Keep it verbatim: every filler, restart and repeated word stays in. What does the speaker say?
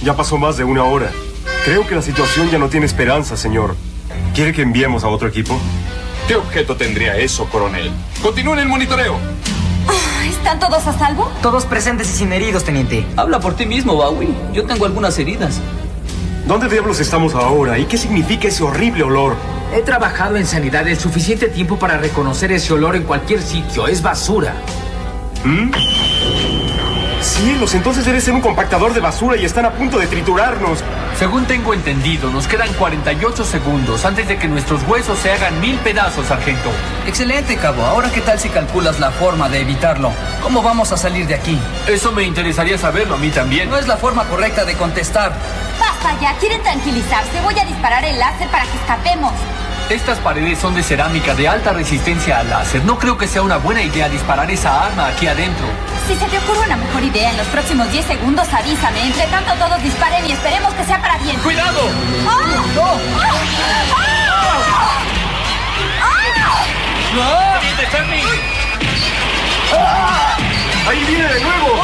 Ya pasó más de una hora. Creo que la situación ya no tiene esperanza, señor. ¿Quiere que enviemos a otro equipo? ¿Qué objeto tendría eso, coronel? Continúen el monitoreo. Oh, ¿están todos a salvo? Todos presentes y sin heridos, teniente. Habla por ti mismo, Bowie. Yo tengo algunas heridas. ¿Dónde diablos estamos ahora? ¿Y qué significa ese horrible olor? He trabajado en sanidad el suficiente tiempo para reconocer ese olor en cualquier sitio. Es basura. ¿Mm? Cielos, entonces debe ser un compactador de basura y están a punto de triturarnos. Según tengo entendido, nos quedan cuarenta y ocho segundos antes de que nuestros huesos se hagan mil pedazos, sargento. Excelente, cabo. Ahora, ¿qué tal si calculas la forma de evitarlo? ¿Cómo vamos a salir de aquí? Eso me interesaría saberlo a mí también. No es la forma correcta de contestar. Basta ya, ¿quieren tranquilizarse? Voy a disparar el láser para que escapemos. Estas paredes son de cerámica de alta resistencia al láser. No creo que sea una buena idea disparar esa arma aquí adentro. Si se te ocurre una mejor idea en los próximos diez segundos, avísame. Entre tanto, todos disparen y esperemos que